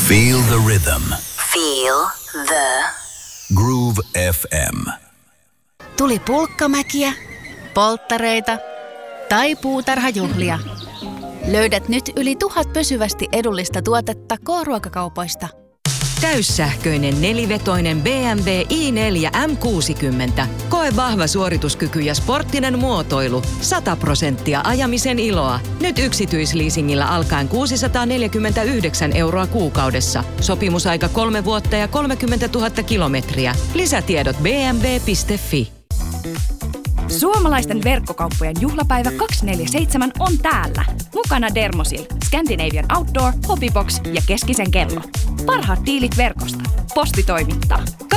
Feel the rhythm. Feel the Groove FM. Tuli pulkkamäkiä, polttareita tai puutarhajuhlia. Löydät nyt yli 1000 pysyvästi edullista tuotetta K-ruokakaupoista. Täyssähköinen nelivetoinen BMW i4 M60. Koe vahva suorituskyky ja sporttinen muotoilu. 100% ajamisen iloa. Nyt yksityisleasingillä alkaen 649 € kuukaudessa. Sopimusaika 3 vuotta ja 30 000 kilometriä. Lisätiedot bmw.fi. Suomalaisten verkkokauppojen juhlapäivä 247 on täällä. Mukana Dermosil, Scandinavian Outdoor, Hobbybox ja Keskisen kello. Parhaat diilit verkosta. Posti toimittaa.